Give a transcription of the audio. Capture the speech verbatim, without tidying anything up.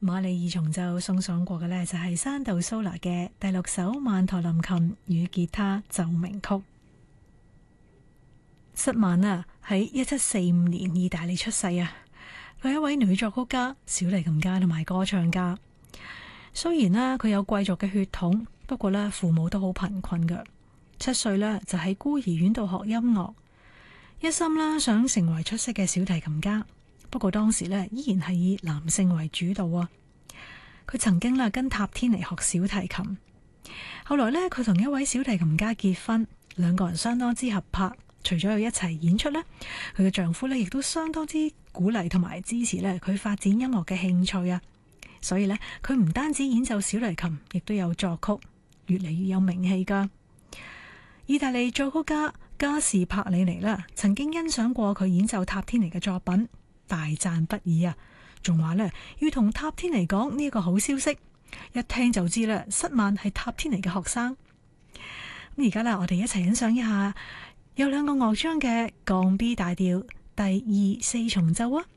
馬里二重奏送上過嘅呢，就係山道蘇拿嘅第六首曼陀林琴與吉他奏鳴曲。瑟曼啊，喺一七四五年意大利出世啊，佢係一位女作曲家、小提琴家同埋歌唱家。雖然呢，佢有貴族嘅血統，不過呢，父母都好貧困㗎。七歲呢，就喺孤兒院度學音樂，一心啦想成為出色嘅小提琴家。不過當時呢，依然係以男性為主導啊。佢曾經啦跟塔天尼學小提琴，後來呢，佢同一位小提琴家結婚，兩個人相當之合拍。除咗有一齊演出呢，佢嘅丈夫呢亦都相當之鼓勵同埋支持呢佢發展音樂嘅興趣啊。所以呢，佢唔單止演奏小提琴，亦都有作曲，越嚟越有名氣噶。意大利作曲家加士柏里尼啦，曾經欣賞過佢演奏塔天尼嘅作品，大讚不已啊！仲話呢，要同塔天尼講呢一個好消息，一聽就知啦，瑟曼係塔天尼嘅學生。咁而家呢，我哋一齊欣賞一下有兩個樂章嘅降 B 大調第二四重奏啊！